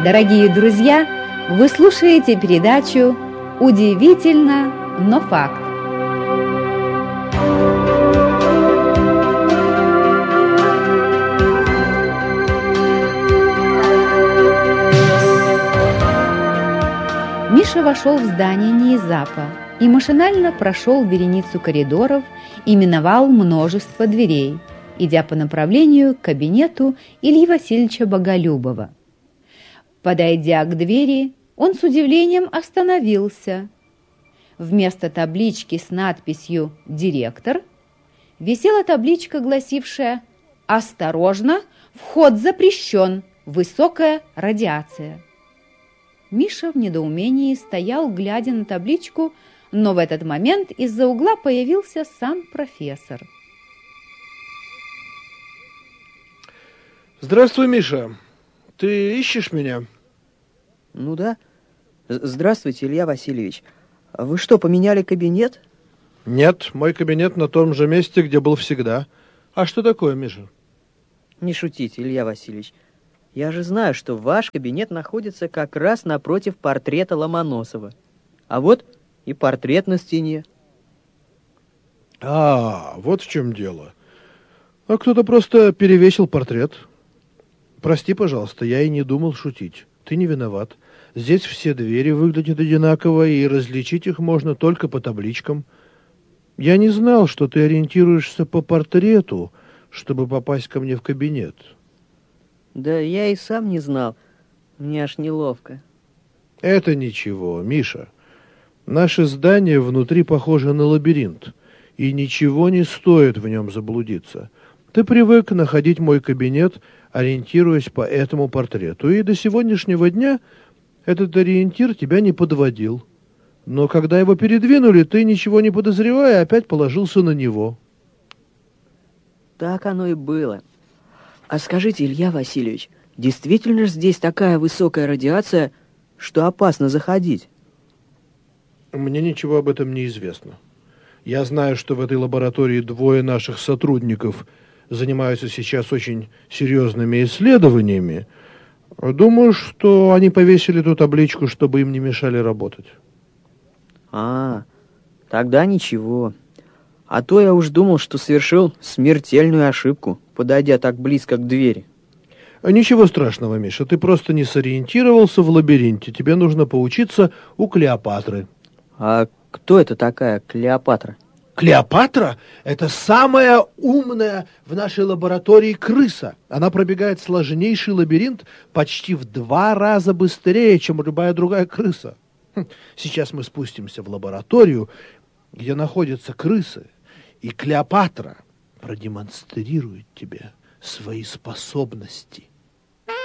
Дорогие друзья, вы слушаете передачу «Удивительно, но факт». Миша вошел в здание НИИЗАПа и машинально прошел вереницу коридоров и миновал множество дверей, идя по направлению к кабинету Ильи Васильевича Боголюбова. Подойдя к двери, он с удивлением остановился. Вместо таблички с надписью «Директор» висела табличка, гласившая «Осторожно! Вход запрещен! Высокая радиация!». Миша в недоумении стоял, глядя на табличку, но в этот момент из-за угла появился сам профессор. Здравствуй, Миша. Ты ищешь меня? Ну да. Здравствуйте, Илья Васильевич. Вы что, поменяли кабинет? Нет, мой кабинет на том же месте, где был всегда. А что такое, Миша? Не шутите, Илья Васильевич. Я же знаю, что ваш кабинет находится как раз напротив портрета Ломоносова. А вот и портрет на стене. Вот в чем дело. А кто-то просто перевесил портрет. Прости, пожалуйста, я и не думал шутить. Ты не виноват. Здесь все двери выглядят одинаково, и различить их можно только по табличкам. Я не знал, что ты ориентируешься по портрету, чтобы попасть ко мне в кабинет. Да я и сам не знал. Мне аж неловко. Это ничего, Миша. Наше здание внутри похоже на лабиринт, и ничего не стоит в нем заблудиться. Ты привык находить мой кабинет, ориентируясь по этому портрету, и до сегодняшнего дня этот ориентир тебя не подводил. Но когда его передвинули, ты, ничего не подозревая, опять положился на него. Так оно и было. А скажите, Илья Васильевич, действительно же здесь такая высокая радиация, что опасно заходить? Мне ничего об этом не известно. Я знаю, что в этой лаборатории двое наших сотрудников занимаются сейчас очень серьезными исследованиями. Думаю, что они повесили ту табличку, чтобы им не мешали работать. Тогда ничего. А то я уж думал, что совершил смертельную ошибку, подойдя так близко к двери. Ничего страшного, Миша, ты просто не сориентировался в лабиринте. Тебе нужно поучиться у Клеопатры. А кто это такая Клеопатра? Клеопатра – это самая умная в нашей лаборатории крыса. Она пробегает сложнейший лабиринт почти в 2 раза быстрее, чем любая другая крыса. Сейчас мы спустимся в лабораторию, где находятся крысы, и Клеопатра продемонстрирует тебе свои способности.